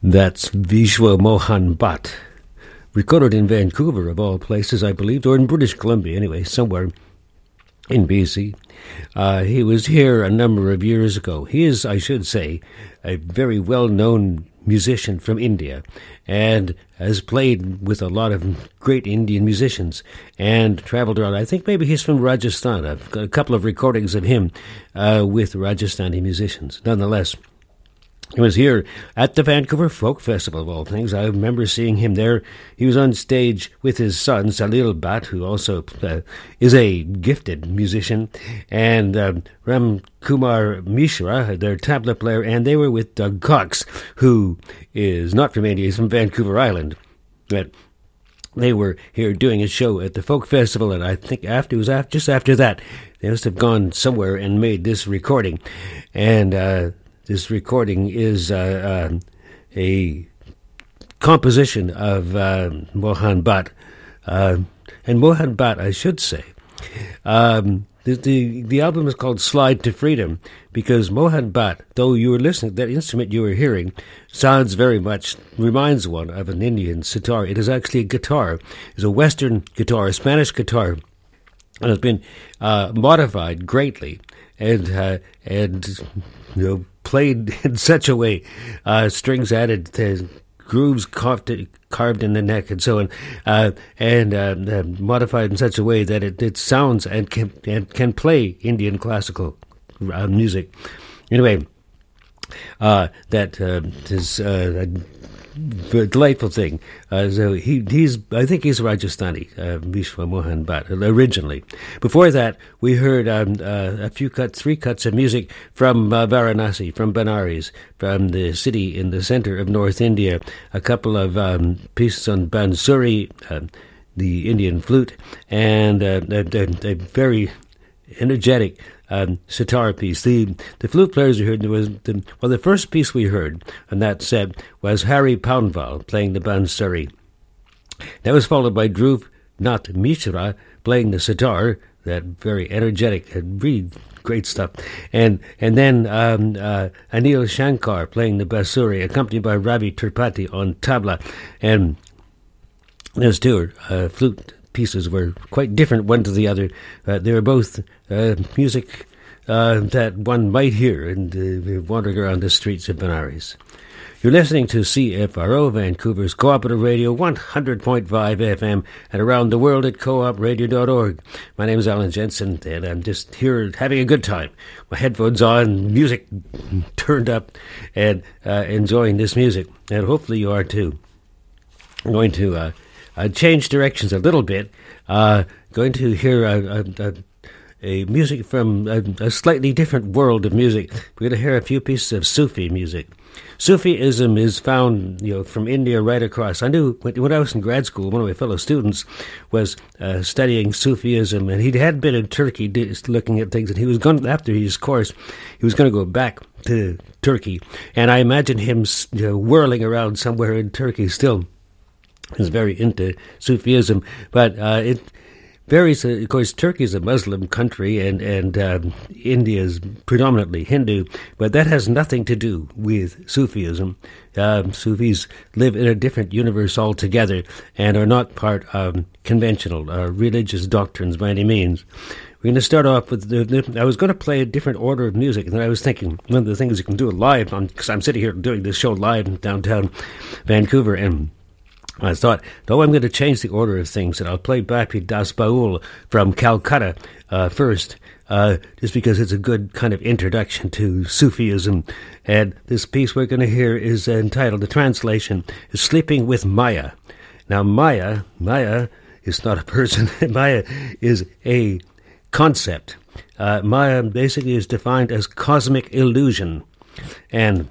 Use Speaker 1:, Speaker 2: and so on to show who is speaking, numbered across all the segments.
Speaker 1: That's Vishwa Mohan Bhatt, recorded in Vancouver, of all places, I believe, or in British Columbia, anyway, somewhere in BC. He was here a number of years ago. He is, I should say, a very well-known musician from India and has played with a lot of great Indian musicians and traveled around. I think maybe he's from Rajasthan. I've got a couple of recordings of him with Rajasthani musicians. Nonetheless, he was here at the Vancouver Folk Festival, of all things. I remember seeing him there. He was on stage with his son, Salil Bhatt, who also is a gifted musician, and Ram Kumar Mishra, their tabla player, and they were with Doug Cox, who is not from India, he's from Vancouver Island. But they were here doing a show at the Folk Festival, and I think just after that, they must have gone somewhere and made this recording. And this recording is a composition of Mohan Bhatt. And Mohan Bhatt, I should say, the album is called Slide to Freedom, because Mohan Bhatt, though you were listening, that instrument you were hearing reminds one of an Indian sitar. It is actually a guitar. It's a Western guitar, a Spanish guitar, and it's been modified greatly and played in such a way, strings added to grooves carved in the neck and so on, and modified in such a way that it sounds and can play Indian classical music. Anyway, that is a delightful thing. So I think he's Rajasthani, Vishwa Mohan Bhatt, originally. Before that, we heard three cuts of music from Varanasi, from Benares, from the city in the center of North India. A couple of pieces on bansuri, the Indian flute, and a very energetic sitar piece. The flute players we heard, the first piece we heard on that set was Harry Poundwal playing the bansuri. That was followed by Dhruv Nath Mishra playing the sitar, that very energetic and really great stuff. And then Anil Shankar playing the bansuri, accompanied by Ravi Tripathi on tabla. And those two flute pieces were quite different one to the other. They were both music that one might hear and wandering around the streets of Benares. You're listening to CFRO, Vancouver's Cooperative Radio, 100.5 FM, and around the world at coopradio.org. My name is Alan Jensen, and I'm just here having a good time. My headphones on, music turned up, and enjoying this music. And hopefully you are too. I'm going to change directions a little bit. Going to hear a music from a slightly different world of music. We're going to hear a few pieces of Sufi music. Sufism is found, from India right across. I knew when I was in grad school, one of my fellow students was studying Sufism, and he had been in Turkey looking at things, and he was going, after his course, he was going to go back to Turkey, and I imagine him whirling around somewhere in Turkey still. He's very into Sufism, but it varies. Of course, Turkey is a Muslim country, and India is predominantly Hindu, but that has nothing to do with Sufism. Sufis live in a different universe altogether and are not part of conventional religious doctrines by any means. We're going to start off with I was going to play a different order of music, and then I was thinking one of the things you can do it live, because I'm sitting here doing this show live in downtown Vancouver, and I thought, no, I'm going to change the order of things, and I'll play Bapi Das Baul from Calcutta first, just because it's a good kind of introduction to Sufism. And this piece we're going to hear is entitled, the translation is Sleeping with Maya. Now, Maya is not a person. Maya is a concept. Maya basically is defined as cosmic illusion. And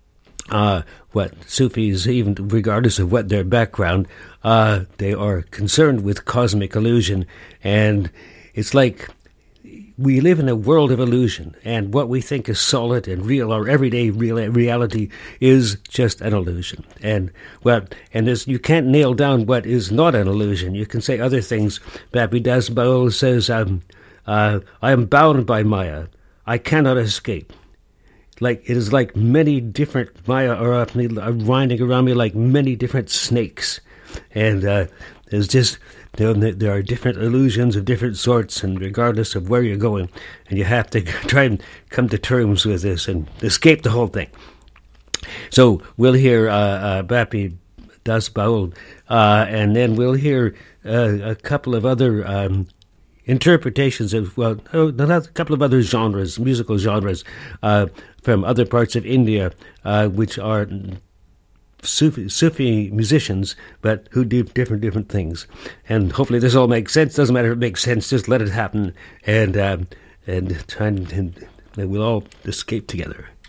Speaker 1: what Sufis, even regardless of what their background, they are concerned with cosmic illusion. And it's like we live in a world of illusion, and what we think is solid and real, our everyday reality, is just an illusion. And you can't nail down what is not an illusion. You can say other things. Bapi Das Baul says, I am bound by Maya. I cannot escape. like it is like many different Maya are winding around me like many different snakes, and there's just there are different illusions of different sorts, and regardless of where you're going, and you have to try and come to terms with this and escape the whole thing. So we'll hear Bapi Das Baul, and then we'll hear a couple of other interpretations of, a couple of other genres, musical genres, from other parts of India, which are Sufi musicians, but who do different things. And hopefully this all makes sense. Doesn't matter if it makes sense, just let it happen, and try and we'll all escape together.